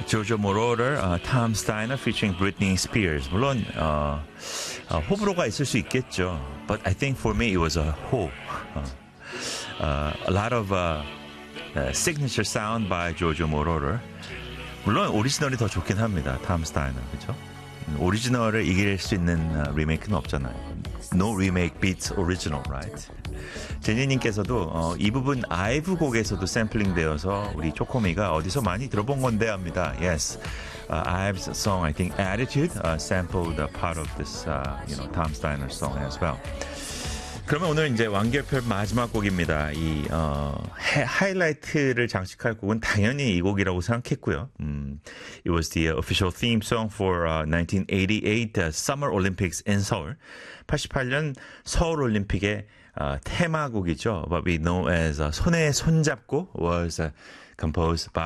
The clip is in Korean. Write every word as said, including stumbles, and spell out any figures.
조조 모로를 uh, Tom Steiner featuring Britney Spears. 물론 어, 어, 호불호가 있을 수 있겠죠. But I think for me it was a hope. Uh, uh, a lot of uh, uh, signature sound by 조조 모로를. 물론 오리지널이 더 좋긴 합니다. Tom Steiner, 그렇죠? 오리지널을 이길 수 있는 uh, 리메이크는 없잖아요. No remake beats original, right? 제니님께서도 어, 이 부분 아이브 곡에서도 샘플링 되어서 우리 초코미가 어디서 많이 들어본 건데 합니다. Yes, uh, Ive's song, I think Attitude, uh, sampled a part of this, uh, you know, Tom Steiner song as well. 그러면 오늘 이제 완결편 마지막 곡입니다. 이 어, 해, 하이라이트를 장식할 곡은 당연히 이 곡이라고 생각했고요. 음, It was the official theme song for uh, nineteen eighty-eight uh, Summer Olympics in Seoul. 팔십팔 년 서울 올림픽의 어, 테마곡이죠. What we know as uh, 손에 손잡고 was uh, composed by